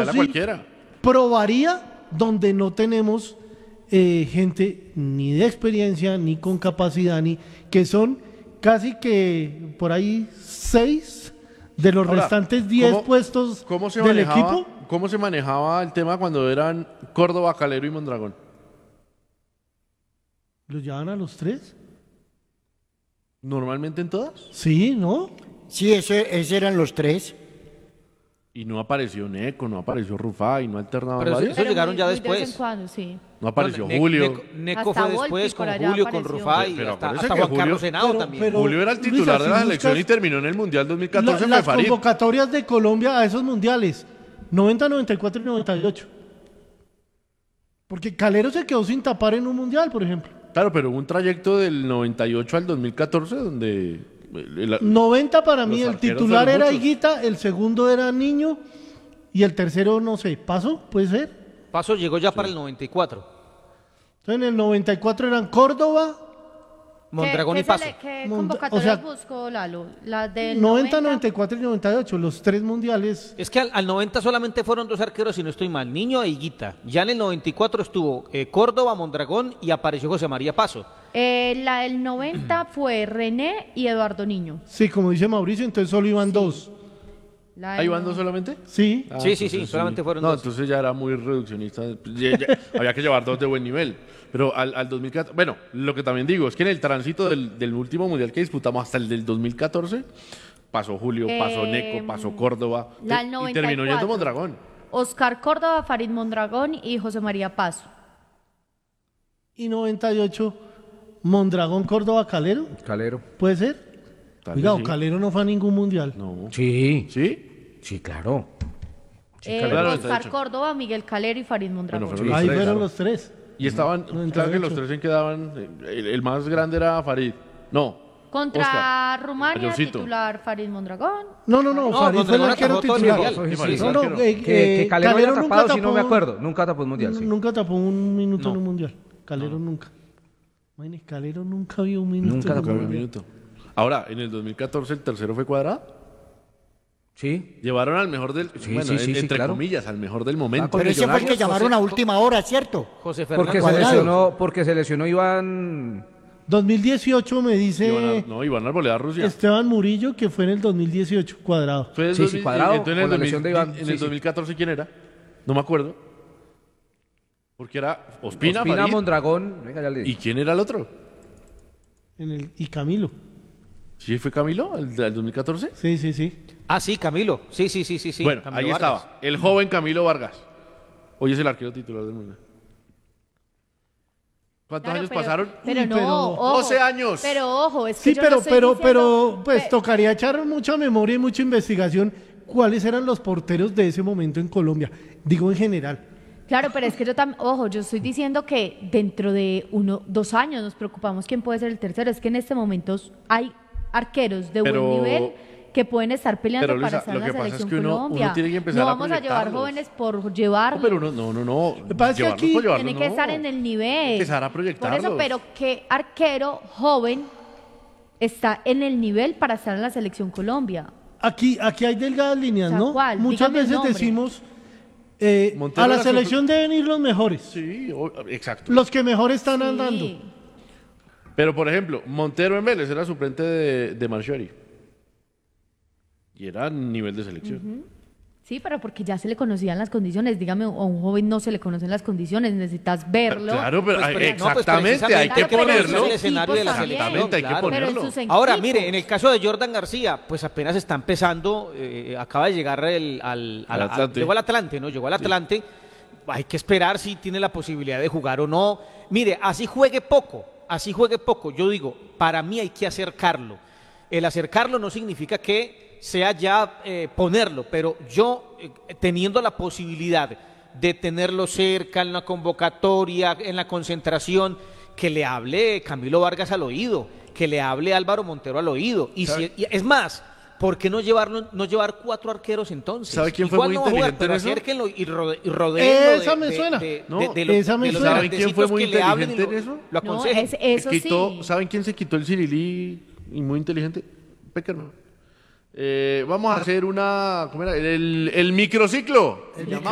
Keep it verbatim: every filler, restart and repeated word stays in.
traerla sí cualquiera. probaría donde no tenemos eh, gente ni de experiencia, ni con capacidad, ni que son casi que por ahí seis de los Ahora, restantes diez ¿cómo- puestos ¿Cómo se del manejaba, equipo. ¿Cómo se manejaba el tema cuando eran Córdoba, Calero y Mondragón? ¿Los llevan a los tres? ¿Normalmente en todas? Sí, ¿no? Sí, ese, ese eran los tres. Y no apareció Neco, no apareció Rufá y no alternaban Pero varios. eso llegaron muy- ya muy De vez después. en cuando, sí. No apareció Ne- Julio. Neco, Neco Hasta fue Volpi después por con allá Julio, con apareció. Rufá y Pero hasta, acuérdese hasta que Juan Julio- Carlos Henao Pero- también. pero- Julio era el Luisa, titular de si la buscas- selección y terminó en el Mundial dos mil La- catorce las fue Farid. convocatorias de Colombia a esos mundiales, noventa, noventa y cuatro y noventa y ocho. Porque Calero se quedó sin tapar en un mundial, por ejemplo. Claro, pero hubo un trayecto del noventa y ocho al dos mil catorce donde... el- el- noventa para mí, Los el arqueros titular fueron era muchos. Higuita, el segundo era Niño y el tercero, no sé, ¿Paso? ¿Puede ser? Paso llegó ya para el noventa y cuatro. Entonces en el noventa y cuatro eran Córdoba, Mondragón ¿Qué- y qué Paso. se le- ¿Qué Monta- convocatorias o sea, buscó Lalo? Las del noventa, noventa. noventa y cuatro y noventa y ocho, los tres mundiales. Es que al, al noventa solamente fueron dos arqueros, si no estoy mal, Niño e Higuita. Ya en el noventa y cuatro estuvo eh, Córdoba, Mondragón y apareció José María Paso. Eh, la del noventa fue René y Eduardo Niño. Sí, como dice Mauricio, entonces solo iban dos. La del ¿Ahí van no- dos solamente? Sí, Ah, Sí, sí, sí, entonces solamente fueron no, dos. entonces ya era muy reduccionista. Ya- ya- había que llevar dos de buen nivel. Pero al, al dos mil catorce, bueno, lo que también digo es que en el tránsito del, del último mundial que disputamos hasta el del dos mil catorce, pasó Julio, pasó Eh, Neco, pasó Córdoba la del y noventa y terminó yendo cuatro. Mondragón. Oscar Córdoba, Farid Mondragón y José María Paso. y noventa y ocho, Mondragón, Córdoba, Calero, Calero. ¿puede ser? Tal Cuidado, vez sí. Calero no fue a ningún mundial. No. Sí, ¿Sí? sí, claro. Eh, Calero, Oscar noventa y ocho. Córdoba, Miguel Calero y Farid Mondragón. Bueno, fueron Ahí los tres, fueron claro. los tres. Y estaban, noventa y claro que ocho. los tres en quedaban, el, el más grande era Farid. No. Contra Oscar. Rumania, Mayorcito. titular Farid Mondragón. No, no, no, No, Farid fue el Mondragón arquero atajó todo el titular. mundial. Sí, sí, Farid sí. fue No, arquero. no, eh, Que, eh, que Calero haya tapado, si no me tapó- acuerdo. Nunca tapó un mundial, sí. Nunca tapó un minuto No. en un mundial. Calero nunca. Imagínese, Calero nunca vio un minuto. Nunca en un tapó un Un mundial. minuto. Ahora, en el dos mil catorce el tercero fue Cuadrado. Sí. Llevaron al mejor del, Sí, bueno, sí, sí, en- sí, entre claro. comillas, al mejor del momento. con Pero ese fue el que Millonarios, llamaron José- a última hora, ¿cierto? José Fernando Porque se Cuadrado. lesionó, porque se lesionó Iván. dos mil dieciocho me dice Iban a- no, iban a Arboleda Rusia. Esteban Murillo que fue en el dos mil dieciocho, Cuadrado. Fue el Sí, dos sí, mil Cuadrado, entonces en el con la dos mil lesión de Iván, en sí, el sí. dos mil catorce, ¿quién era? No me acuerdo. Porque era Ospina, Ospina, Farid. Mondragón. Venga, ya le ¿Y dije. quién era el otro? En el, y Camilo. ¿Sí fue Camilo, el del dos mil catorce? Sí, sí, sí. Ah, sí, Camilo. Sí, sí, sí, sí. sí. Bueno, Camilo ahí Vargas. estaba. El joven Camilo Vargas. Hoy es el arquero titular del mundo. ¿Cuántos Claro, años pero- pasaron? Pero Uy, no, pero- ojo. doce años. Pero ojo, es que Sí, yo pero, no estoy pero, diciendo- pero, pues pe- tocaría echar mucha memoria y mucha investigación. ¿Cuáles eran los porteros de ese momento en Colombia? Digo en general. Claro, pero es que yo también, ojo, yo estoy diciendo que dentro de uno, dos años nos preocupamos quién puede ser el tercero. Es que en este momento hay arqueros de Pero- buen nivel que pueden estar peleando pero, Luisa, para estar en lo la que pasa es selección que uno- Colombia. uno tiene que empezar no a vamos a llevar proyectarlos. jóvenes por llevarlos. No, pero uno, no, no, no. que pasa es que Llevarlos aquí por llevarlos, Tiene que no. estar en el nivel. Empezar a Por proyectarlos. eso, pero ¿qué arquero joven está en el nivel para estar en la selección Colombia? Aquí, aquí hay delgadas líneas, O sea, ¿no? ¿cuál? Muchas Dígame el veces nombre. decimos, eh, Montero a la era selección deben ir los mejores. Sí, o- exacto. Los que mejor están Sí. andando. Pero, por ejemplo, Montero en Vélez era suplente de, de Marchiori. Y era nivel de selección. Sí, pero porque ya se le conocían las condiciones. Dígame, a un joven no se le conocen las condiciones, necesitas verlo. Claro, pero Pues, ay, pero- no, pues, exactamente, hay que precisamente Claro, pero en ponerlo. sus el escenario de la equipos selección, Exactamente, hay que claro. Pero en ponerlo. sus Ahora, equipos. mire, en el caso de Jordan García, pues apenas está empezando, eh, acaba de llegar el, al, al- Al Atlante. llegó al Atlante, ¿no? Llegó al Atlante. Hay que esperar si tiene la posibilidad de jugar o no. Mire, así juegue poco, así juegue poco. Yo digo, para mí hay que acercarlo. El acercarlo no significa que sea ya eh, ponerlo, pero yo eh, teniendo la posibilidad de tenerlo cerca en la convocatoria, en la concentración, que le hable Camilo Vargas al oído, que le hable Álvaro Montero al oído. Y, si, y es más, ¿por qué no llevarlo, no llevar cuatro arqueros entonces? ¿Sabe quién fue Igual muy no va a jugar, inteligente en pero eso? acérquenlo y, rode, y rodéenlo Esa me de, suena. de, de, No, de- de los, esa me de los suena. ¿Saben quién fue grandecitos muy que le hablen y inteligente lo- en eso? Lo No, aconsejen. es- eso Se quitó- sí. ¿Saben quién se quitó el cirilí y muy inteligente? Peckerman. Eh, vamos a hacer una. ¿Cómo era? El, el microciclo.